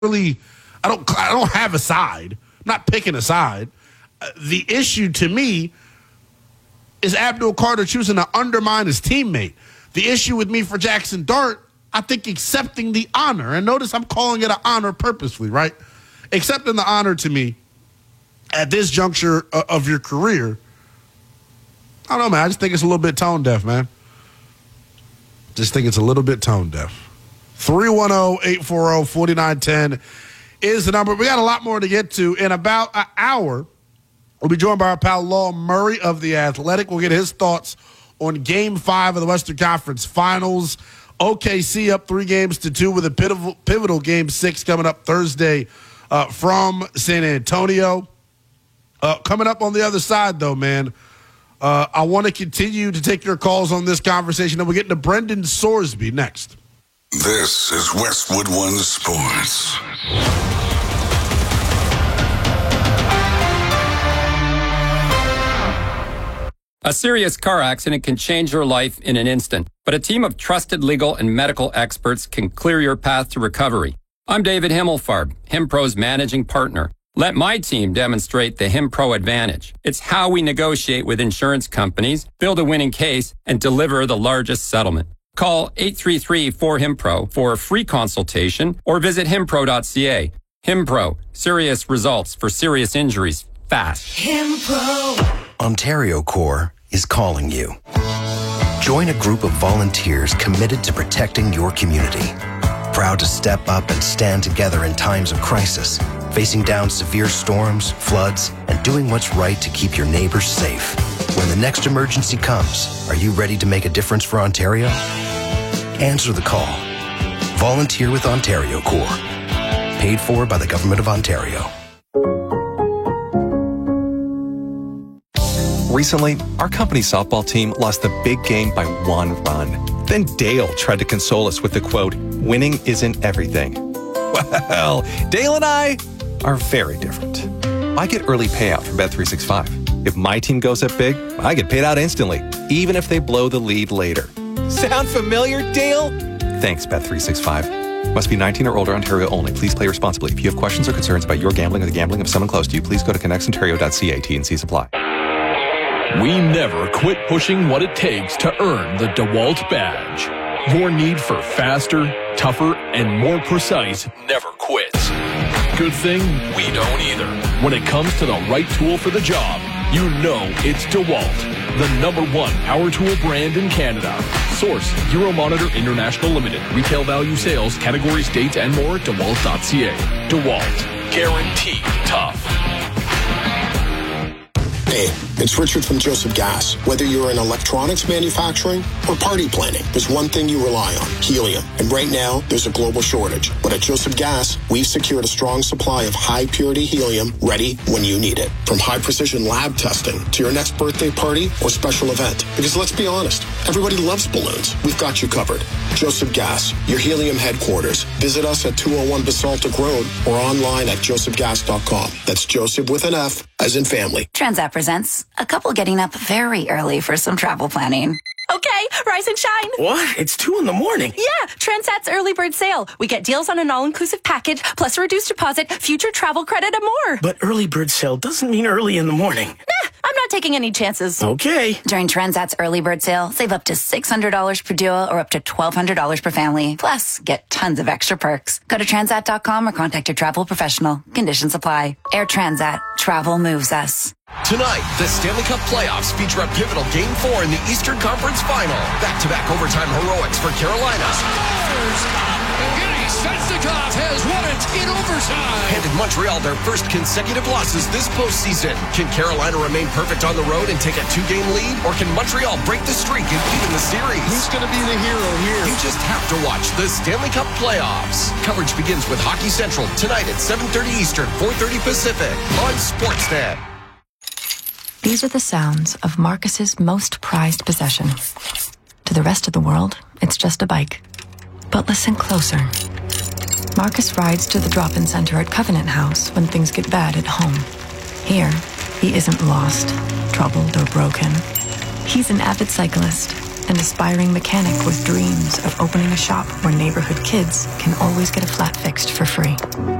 really, I don't have a side. I'm not picking a side. The issue to me is Abdul Carter choosing to undermine his teammate. The issue with me for Jackson Dart, I think accepting the honor, and notice I'm calling it an honor purposely, right? Accepting the honor to me at this juncture of your career, I don't know, man. I just think it's a little bit tone deaf, man. Just think it's a little bit tone deaf. 310-840-4910 is the number. We got a lot more to get to. In about an hour, we'll be joined by our pal Law Murray of The Athletic. We'll get his thoughts on Game 5 of the Western Conference Finals. OKC up 3-2 with a pivotal Game 6 coming up Thursday from San Antonio. Coming up on the other side, though, man, I want to continue to take your calls on this conversation, and we'll get into Brendan Sorsby next. This is Westwood One Sports. A serious car accident can change your life in an instant, but a team of trusted legal and medical experts can clear your path to recovery. I'm David Himmelfarb, HimPro's managing partner. Let my team demonstrate the HimPro advantage. It's how we negotiate with insurance companies, build a winning case, and deliver the largest settlement. Call 833-4HIMPRO for a free consultation or visit himpro.ca. HimPro, serious results for serious injuries fast. HimPro. Ontario Corps is calling you. Join a group of volunteers committed to protecting your community. Proud to step up and stand together in times of crisis, facing down severe storms, floods, and doing what's right to keep your neighbors safe. When the next emergency comes, are you ready to make a difference for Ontario? Answer the call. Volunteer with Ontario Corps. Paid for by the Government of Ontario. Recently, our company's softball team lost the big game by 1 run. Then Dale tried to console us with the quote, "Winning isn't everything." Well, Dale and I are very different. I get early payout from Bet365. If my team goes up big, I get paid out instantly, even if they blow the lead later. Sound familiar, Dale? Thanks, Bet365. Must be 19 or older, Ontario only. Please play responsibly. If you have questions or concerns about your gambling or the gambling of someone close to you, please go to connectsontario.ca. T&C supply. We never quit pushing what it takes to earn the DeWalt badge. Your need for faster, tougher, and more precise never quits. Good thing we don't either. When it comes to the right tool for the job, you know it's DeWalt, the #1 power tool brand in Canada. Source, Euromonitor International Limited. Retail value sales, categories, dates, and more at DeWalt.ca. DeWalt. Guaranteed tough. Hey, it's Richard from Joseph Gas. Whether you're in electronics manufacturing or party planning, there's one thing you rely on, helium. And right now, there's a global shortage. But at Joseph Gas, we've secured a strong supply of high-purity helium ready when you need it. From high-precision lab testing to your next birthday party or special event. Because let's be honest, everybody loves balloons. We've got you covered. Joseph Gas, your helium headquarters. Visit us at 201 Basaltic Road or online at josephgas.com. That's Joseph with an F, as in family. Transat presents a couple getting up very early for some travel planning. Okay, rise and shine. What? It's 2 in the morning. Yeah, Transat's early bird sale. We get deals on an all-inclusive package, plus a reduced deposit, future travel credit, and more. But early bird sale doesn't mean early in the morning. Nah, I'm not taking any chances. Okay. During Transat's early bird sale, save up to $600 per duo or up to $1,200 per family. Plus, get tons of extra perks. Go to Transat.com or contact your travel professional. Conditions apply. Air Transat. Travel moves us. Tonight, the Stanley Cup playoffs feature a pivotal Game 4 in the Eastern Conference Final. Back-to-back overtime heroics for Carolina. Evgeny Svechnikov has won it in overtime. Handed Montreal their first consecutive losses this postseason. Can Carolina remain perfect on the road and take a 2-game lead? Or can Montreal break the streak and even the series? Who's going to be the hero here? You just have to watch the Stanley Cup playoffs. Coverage begins with Hockey Central tonight at 7:30 Eastern, 4:30 Pacific on Sportsnet. These are the sounds of Marcus's most prized possession. To the rest of the world, it's just a bike. But listen closer. Marcus rides to the drop-in center at Covenant House when things get bad at home. Here, he isn't lost, troubled, or broken. He's an avid cyclist, an aspiring mechanic with dreams of opening a shop where neighborhood kids can always get a flat fixed for free.